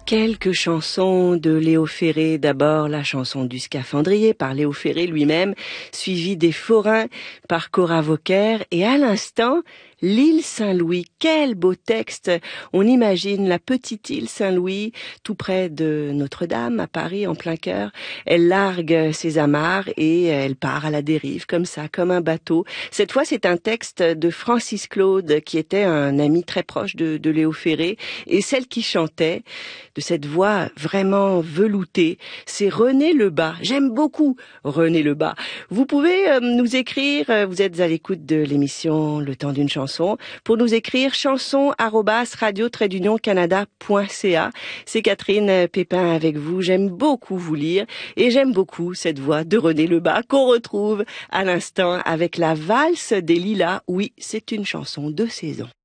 Quelques chansons de Léo Ferré. D'abord, la chanson du Scaphandrier par Léo Ferré lui-même, suivie des Forains par Cora Vauquer. Et à l'instant, l'île Saint-Louis. Quel beau texte! On imagine la petite île Saint-Louis, tout près de Notre-Dame, à Paris, en plein cœur. Elle largue ses amarres et elle part à la dérive, comme ça, comme un bateau. Cette fois, c'est un texte de Francis Claude, qui était un ami très proche de Léo Ferré. Et celle qui chantait, de cette voix vraiment veloutée, c'est René Lebas. J'aime beaucoup René Lebas. Vous pouvez nous écrire, vous êtes à l'écoute de l'émission Le Temps d'une chanson, pour nous écrire chanson@radio-canada.ca. C'est Catherine Pépin avec vous. J'aime beaucoup vous lire et j'aime beaucoup cette voix de René Lebas qu'on retrouve à l'instant avec la valse des lilas. Oui, c'est une chanson de saison.